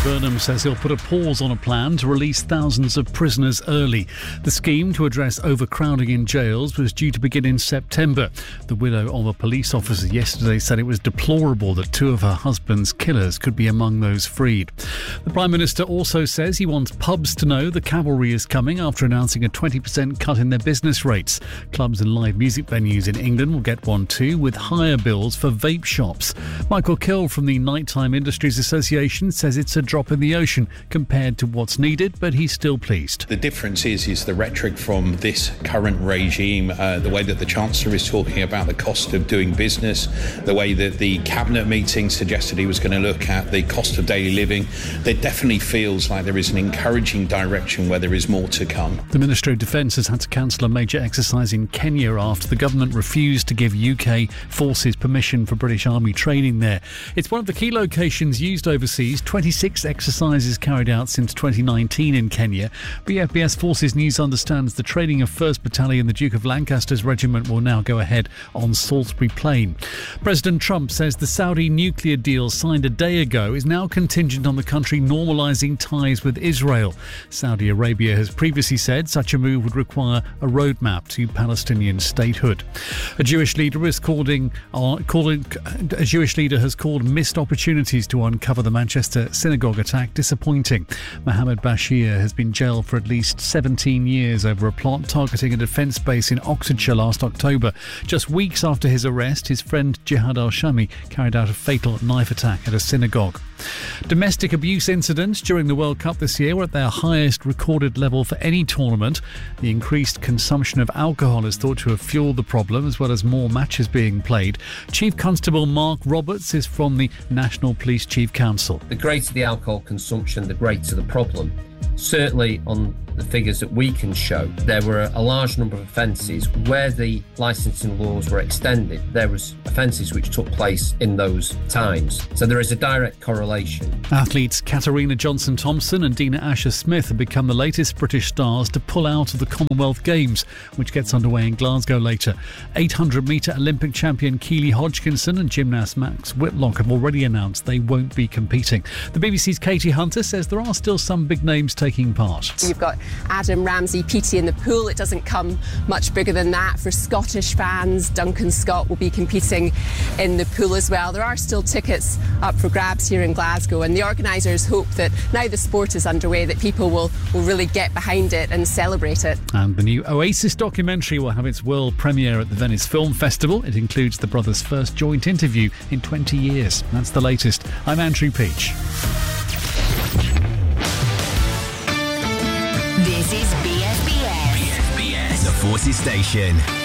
Burnham says he'll put a pause on a plan to release thousands of prisoners early. The scheme to address overcrowding in jails was due to begin in September. The widow of a police officer yesterday said it was deplorable that two of her husband's killers could be among those freed. The Prime Minister also says he wants pubs to know the cavalry is coming after announcing a 20% cut in their business rates. Clubs and live music venues in England will get one too, with higher bills for vape shops. Michael Kill from the Nighttime Industries Association says it's a drop in the ocean compared to what's needed, but he's still pleased. The difference is the rhetoric from this current regime, the way that the Chancellor is talking about the cost of doing business, the way that the Cabinet meeting suggested he was going to look at the cost of daily living. There definitely feels like there is an encouraging direction where there is more to come. The Ministry of Defence has had to cancel a major exercise in Kenya after the government refused to give UK forces permission for British Army training there. It's one of the key locations used overseas. 26 exercises carried out since 2019 in Kenya. The FPS Forces News understands the training of 1st Battalion, the Duke of Lancaster's regiment, will now go ahead on Salisbury Plain. President Trump says the Saudi nuclear deal signed a day ago is now contingent on the country normalising ties with Israel. Saudi Arabia has previously said such a move would require a roadmap to Palestinian statehood. A Jewish leader has called missed opportunities to uncover the Manchester synagogue attack disappointing. Mohammed Bashir has been jailed for at least 17 years over a plot targeting a defence base in Oxfordshire last October. Just weeks after his arrest, his friend Jihad al-Shami carried out a fatal knife attack at a synagogue. Domestic abuse incidents during the World Cup this year were at their highest recorded level for any tournament. The increased consumption of alcohol is thought to have fueled the problem, as well as more matches being played. Chief Constable Mark Roberts is from the National Police Chief Council. The greater the alcohol consumption, the greater the problem. Certainly on the figures that we can show, there were a large number of offences where the licensing laws were extended. There was offences which took place in those times. So there is a direct correlation. Athletes Katarina Johnson-Thompson and Dina Asher-Smith have become the latest British stars to pull out of the Commonwealth Games, which gets underway in Glasgow later. 800-metre Olympic champion Keely Hodgkinson and gymnast Max Whitlock have already announced they won't be competing. The BBC's Katie Hunter says there are still some big names taking part. You've got Adam Ramsey, Petey in the pool. It doesn't come much bigger than that. For Scottish fans, Duncan Scott will be competing in the pool as well. There are still tickets up for grabs here in Glasgow, and the organisers hope that now the sport is underway that people will really get behind it and celebrate it. And the new Oasis documentary will have its world premiere at the Venice Film Festival. It includes the brothers' first joint interview in 20 years. That's the latest. I'm Andrew Peach. This is BFBS. The Forces Station.